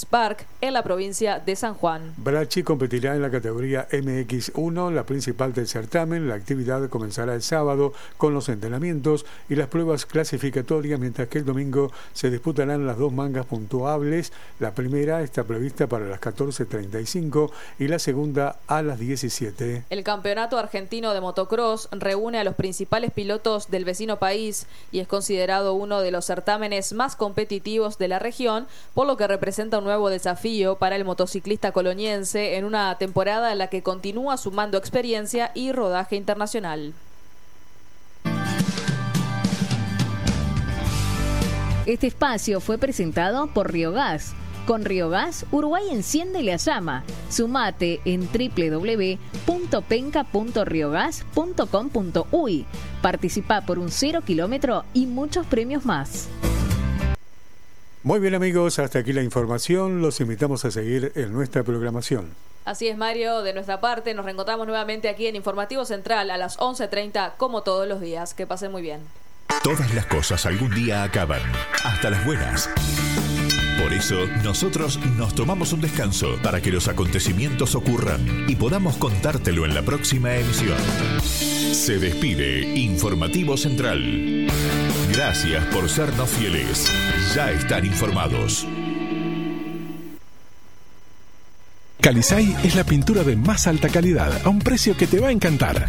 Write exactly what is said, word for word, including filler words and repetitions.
Beach Park en la provincia de San Juan. Brachi competirá en la categoría eme equis uno, la principal del certamen. La actividad comenzará el sábado con los entrenamientos y las pruebas clasificatorias, mientras que el domingo se disputarán las dos mangas puntuables. La primera está prevista para las catorce treinta y cinco y la segunda a las diecisiete. El Campeonato Argentino de Motocross reúne a los principales pilotos del vecino país y es considerado uno de los certámenes más competitivos de la región, por lo que representa un nuevo desafío para el motociclista coloniense en una temporada en la que continúa sumando experiencia y rodaje internacional. Este espacio fue presentado por Riogas. Con Riogas, Uruguay enciende la llama. Sumate en doble u doble u doble u punto penca punto riogas punto com punto uy. Participa por un cero kilómetro y muchos premios más. Muy bien, amigos, hasta aquí la información. Los invitamos a seguir en nuestra programación. Así es, Mario, de nuestra parte nos reencontramos nuevamente aquí en Informativo Central a las once treinta, como todos los días. Que pasen muy bien. Todas las cosas algún día acaban, hasta las buenas. Por eso, nosotros nos tomamos un descanso para que los acontecimientos ocurran y podamos contártelo en la próxima emisión. Se despide Informativo Central. Gracias por sernos fieles. Ya están informados. Calisay es la pintura de más alta calidad a un precio que te va a encantar.